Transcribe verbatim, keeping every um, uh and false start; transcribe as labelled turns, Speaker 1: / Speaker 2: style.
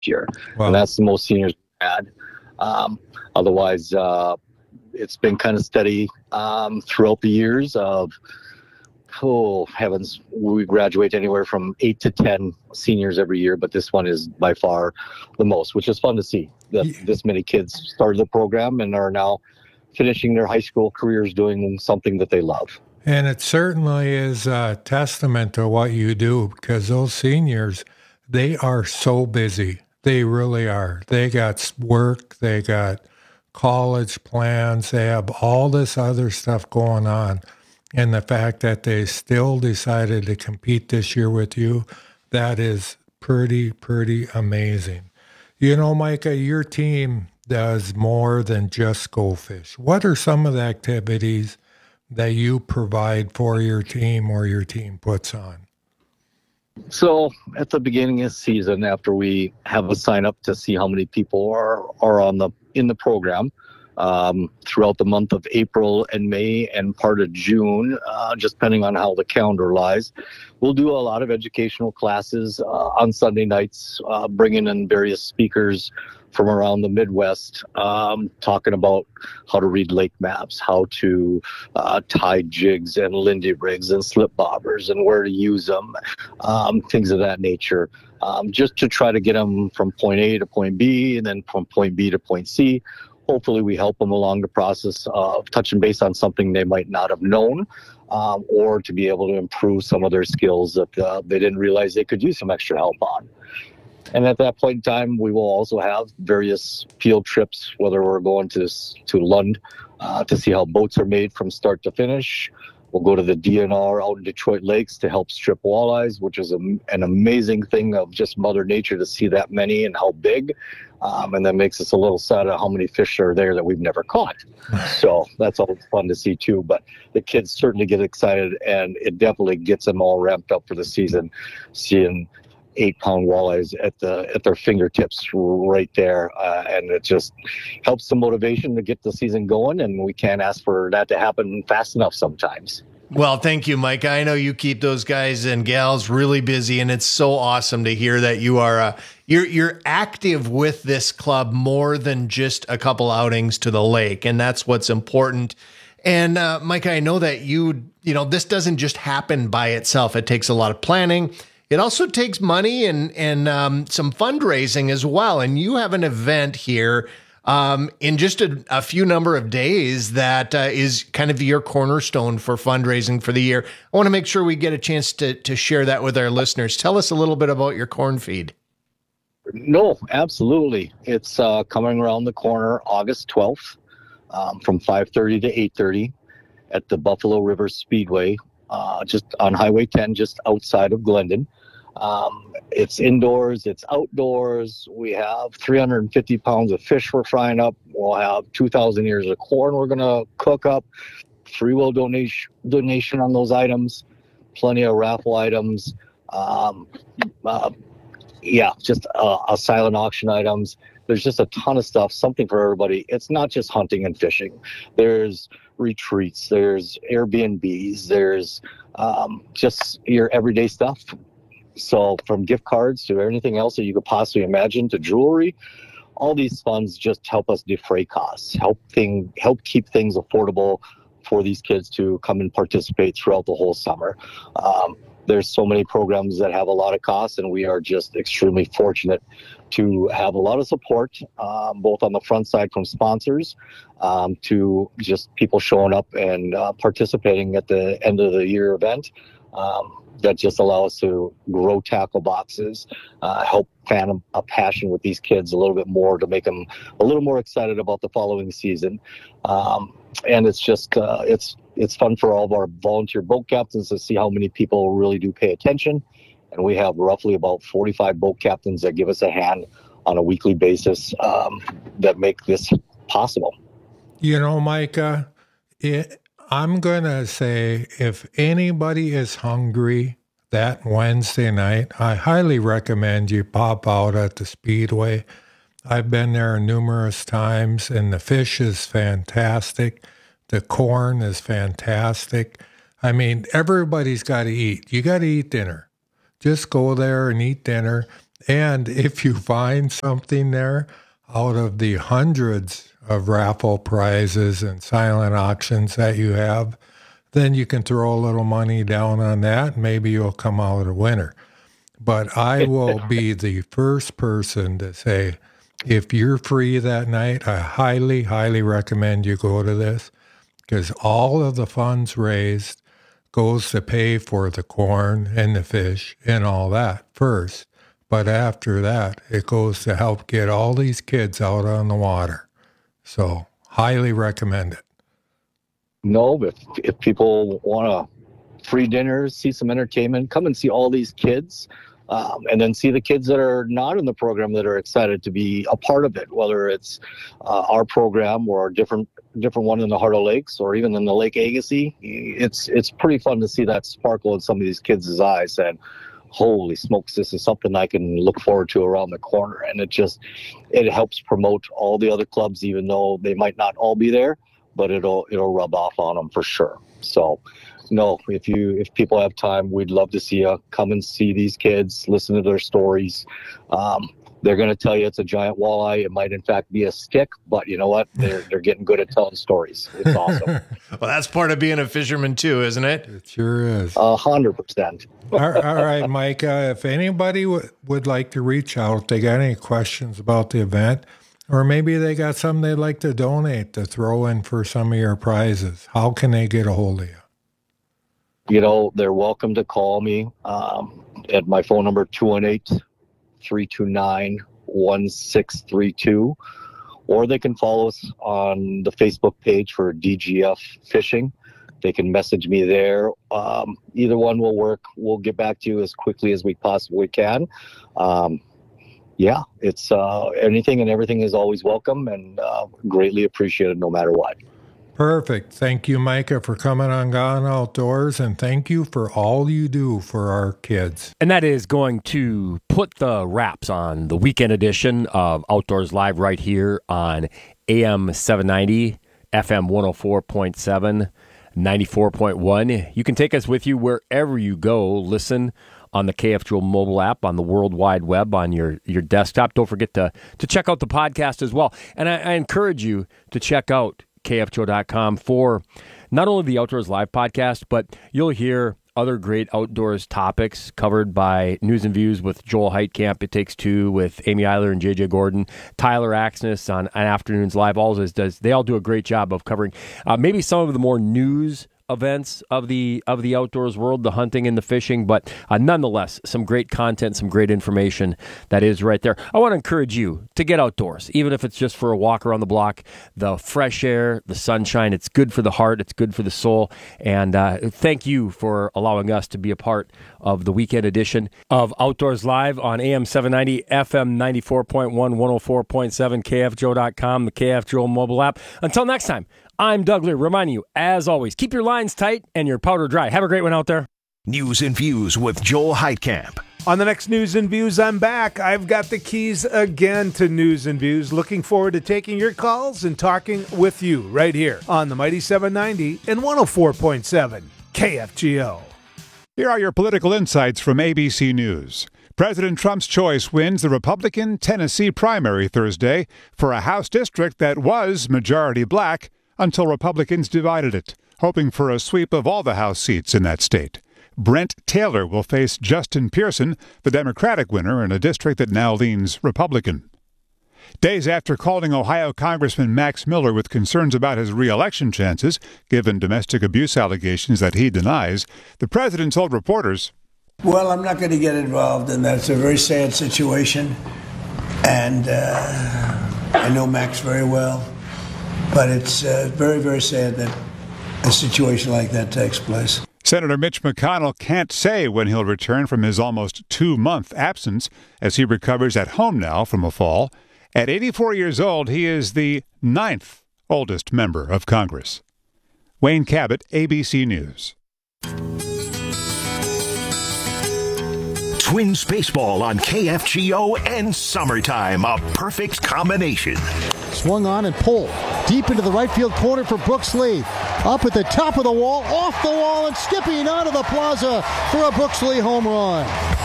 Speaker 1: year, and
Speaker 2: Wow.
Speaker 1: that's the most seniors we've had. Um, otherwise, uh, it's been kind of steady um, throughout the years of, oh heavens, we graduate anywhere from eight to ten seniors every year, but this one is by far the most, which is fun to see that
Speaker 2: Ye-
Speaker 1: this many kids started the program and are now finishing their high school careers doing something that they love.
Speaker 2: And it certainly is a testament to what you do because those seniors, they are so busy. They really are. They got s- work, they got college plans, they have all this other stuff going on. And the fact that they still decided to compete this year with you, that is pretty, pretty amazing. You know, Micah, your team does more than just go fish. What are some of the activities that you provide for your team or your team puts on?
Speaker 1: So at the beginning of the season, after we have a sign up to see how many people are are on the in the program, um, throughout the month of April and May and part of June, uh, just depending on how the calendar lies, we'll do a lot of educational classes uh, on Sunday nights, uh, bringing in various speakers from around the Midwest, um, talking about how to read lake maps, how to uh, tie jigs and lindy rigs and slip bobbers and where to use them, um, things of that nature, um, just to try to get them from point A to point B and then from point B to point C. Hopefully we help them along the process of touching base on something they might not have known, um, or to be able to improve some of their skills that uh, they didn't realize they could use some extra help on. And at that point in time, we will also have various field trips, whether we're going to to Lund uh, to see how boats are made from start to finish. We'll go to the D N R out in Detroit Lakes to help strip walleyes, which is a, an amazing thing of just Mother Nature to see that many and how big. Um, and that makes us a little sad at how many fish are there that we've never caught. So that's always fun to see too. But the kids certainly get excited, and it definitely gets them all ramped up for the season, seeing eight pound walleyes at the at their fingertips right there, uh, and it just helps the motivation to get the season going, and we can't ask for that to happen fast enough sometimes.
Speaker 3: Well, thank you, Mike. I know you keep those guys and gals really busy, and it's so awesome to hear that you are uh, you're you're active with this club more than just a couple outings to the lake, and that's what's important. And uh, Mike, I know that you you know this doesn't just happen by itself. It takes a lot of planning. It also takes money and and um, some fundraising as well. And you have an event here um, in just a, a few number of days that uh, is kind of your cornerstone for fundraising for the year. I want to make sure we get a chance to to share that with our listeners. Tell us a little bit about your corn feed.
Speaker 1: No, absolutely. It's uh, coming around the corner August twelfth, um, from five thirty to eight thirty at the Buffalo River Speedway, uh, just on Highway ten, just outside of Glendon. Um, it's indoors, it's outdoors. We have three hundred fifty pounds of fish we're frying up. We'll have two thousand ears of corn we're going to cook up. Free will donation donation on those items. Plenty of raffle items. Um, uh, yeah, just uh, a silent auction items. There's just a ton of stuff, something for everybody. It's not just hunting and fishing. There's retreats, there's Airbnbs, there's um, just your everyday stuff. So from gift cards to anything else that you could possibly imagine to jewelry, all these funds just help us defray costs, help thing, help keep things affordable for these kids to come and participate throughout the whole summer. Um, there's so many programs that have a lot of costs, and we are just extremely fortunate to have a lot of support, um, both on the front side from sponsors, um, to just people showing up and uh, participating at the end of the year event. Um, that just allow us to grow tackle boxes, uh, help fan a passion with these kids a little bit more to make them a little more excited about the following season. Um, and it's just, uh, it's it's fun for all of our volunteer boat captains to see how many people really do pay attention. And we have roughly about forty-five boat captains that give us a hand on a weekly basis, um, that make this possible.
Speaker 2: You know, Micah, it, I'm going to say if anybody is hungry that Wednesday night, I highly recommend you pop out at the Speedway. I've been there numerous times, and the fish is fantastic. The corn is fantastic. I mean, everybody's got to eat. You got to eat dinner. Just go there and eat dinner. And if you find something there out of the hundreds of raffle prizes and silent auctions that you have, then you can throw a little money down on that. Maybe you'll come out a winner. But I will be the first person to say, if you're free that night, I highly, highly recommend you go to this, because all of the funds raised goes to pay for the corn and the fish and all that first. But after that, it goes to help get all these kids out on the water. So highly recommend it.
Speaker 1: No, if, if people want a free dinner, see some entertainment, come and see all these kids. Um, and then see the kids that are not in the program that are excited to be a part of it, whether it's uh, our program or a different different one in the Heart of Lakes or even in the Lake Agassiz. It's it's pretty fun to see that sparkle in some of these kids' eyes and, holy smokes, this is something I can look forward to around the corner. And it just, it helps promote all the other clubs, even though they might not all be there, but it'll it'll rub off on them for sure. So, no, if you if people have time, we'd love to see you come and see these kids, listen to their stories. Um, they're going to tell you it's a giant walleye. It might in fact be a stick, but you know what? They're they're getting good at telling stories. It's awesome.
Speaker 3: Well, that's part of being a fisherman too, isn't it?
Speaker 2: It sure is.
Speaker 1: A hundred percent.
Speaker 2: all, all right, Mike. Uh, if anybody w- would like to reach out, they got any questions about the event, or maybe they got something they'd like to donate to throw in for some of your prizes, how can they get a hold of you?
Speaker 1: You know, they're welcome to call me um, at my phone number, two one eight, three two nine, one six three two, or they can follow us on the Facebook page for D G F Fishing. They can message me there. Um, either one will work. We'll get back to you as quickly as we possibly can. Um, yeah, it's uh, anything and everything is always welcome and uh, greatly appreciated no matter what.
Speaker 2: Perfect. Thank you, Micah, for coming on Gone Outdoors, and thank you for all you do for our kids.
Speaker 4: And that is going to put the wraps on the weekend edition of Outdoors Live right here on A M seven ninety, F M one oh four point seven, ninety-four point one. You can take us with you wherever you go. Listen on the K F G O mobile app, on the World Wide Web, on your, your desktop. Don't forget to, to check out the podcast as well. And I, I encourage you to check out K F G O dot com for not only the Outdoors Live podcast, but you'll hear other great outdoors topics covered by News and Views with Joel Heitkamp. It Takes Two with Amy Eiler and J J Gordon. Tyler Axness on, on Afternoons Live. All this does. They all do a great job of covering uh, maybe some of the more news events of the of the outdoors world, the hunting and the fishing, but uh, nonetheless, some great content, some great information that is right there. I want to encourage you to get outdoors, even if it's just for a walk around the block. The fresh air, the sunshine, it's good for the heart, it's good for the soul, and uh, thank you for allowing us to be a part of the weekend edition of Outdoors Live on A M seven ninety, F M ninety-four point one, one oh four point seven, K F G O dot com, the K F G O mobile app. Until next time, I'm Doug Lear, reminding you, as always, keep your lines tight and your powder dry. Have a great one out there.
Speaker 5: News and Views with Joel Heitkamp.
Speaker 6: On the next News and Views, I'm back. I've got the keys again to News and Views. Looking forward to taking your calls and talking with you right here on the Mighty seven ninety and one oh four point seven K F G O.
Speaker 7: Here are your political insights from A B C News. President Trump's choice wins the Republican Tennessee primary Thursday for a House district that was majority black until Republicans divided it, hoping for a sweep of all the House seats in that state. Brent Taylor will face Justin Pearson, the Democratic winner in a district that now leans Republican. Days after calling Ohio Congressman Max Miller with concerns about his re-election chances, given domestic abuse allegations that he denies, the president told reporters,
Speaker 8: "Well, I'm not going to get involved in that. It's a very sad situation, and uh, I know Max very well. But it's uh, very, very sad that a situation like that takes place."
Speaker 7: Senator Mitch McConnell can't say when he'll return from his almost two-month absence as he recovers at home now from a fall. At eighty-four years old, he is the ninth oldest member of Congress. Wayne Cabot, A B C News.
Speaker 5: Twins baseball on K F G O and summertime, a perfect combination.
Speaker 9: Swung on and pulled deep into the right field corner for Brooks Lee. Up at the top of the wall, off the wall, and skipping out of the plaza for a Brooks Lee home run.